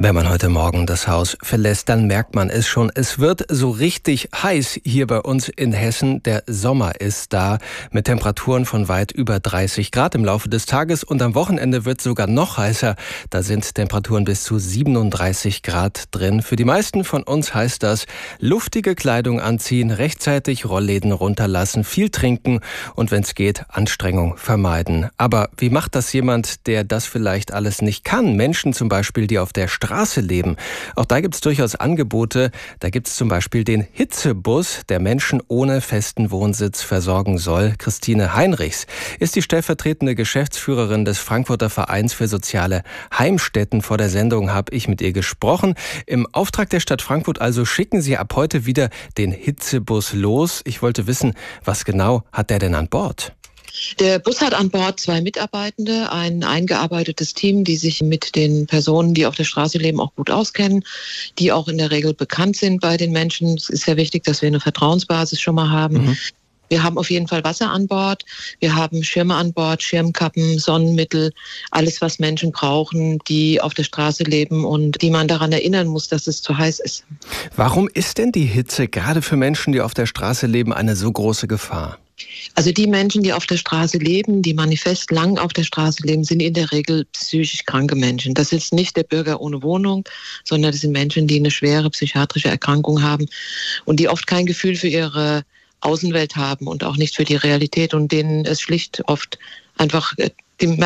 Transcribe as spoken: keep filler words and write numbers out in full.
Wenn man heute Morgen das Haus verlässt, dann merkt man es schon. Es wird so richtig heiß hier bei uns in Hessen. Der Sommer ist da mit Temperaturen von weit über dreißig Grad im Laufe des Tages. Und am Wochenende wird es sogar noch heißer. Da sind Temperaturen bis zu siebenunddreißig Grad drin. Für die meisten von uns heißt das, luftige Kleidung anziehen, rechtzeitig Rollläden runterlassen, viel trinken und wenn es geht, Anstrengung vermeiden. Aber wie macht das jemand, der das vielleicht alles nicht kann? Menschen zum Beispiel, die auf der Straße leben. Auch da gibt es durchaus Angebote. Da gibt es zum Beispiel den Hitzebus, der Menschen ohne festen Wohnsitz versorgen soll. Christine Heinrichs ist die stellvertretende Geschäftsführerin des Frankfurter Vereins für soziale Heimstätten. Vor der Sendung habe ich mit ihr gesprochen. Im Auftrag der Stadt Frankfurt also schicken sie ab heute wieder den Hitzebus los. Ich wollte wissen, was genau hat der denn an Bord? Der Bus hat an Bord zwei Mitarbeitende, ein eingearbeitetes Team, die sich mit den Personen, die auf der Straße leben, auch gut auskennen, die auch in der Regel bekannt sind bei den Menschen. Es ist sehr wichtig, dass wir eine Vertrauensbasis schon mal haben. Mhm. Wir haben auf jeden Fall Wasser an Bord, wir haben Schirme an Bord, Schirmkappen, Sonnenmittel, alles, was Menschen brauchen, die auf der Straße leben und die man daran erinnern muss, dass es zu heiß ist. Warum ist denn die Hitze gerade für Menschen, die auf der Straße leben, eine so große Gefahr? Also die Menschen, die auf der Straße leben, die manifest lang auf der Straße leben, sind in der Regel psychisch kranke Menschen. Das ist nicht der Bürger ohne Wohnung, sondern das sind Menschen, die eine schwere psychiatrische Erkrankung haben und die oft kein Gefühl für ihre Außenwelt haben und auch nicht für die Realität und denen es schlicht oft einfach die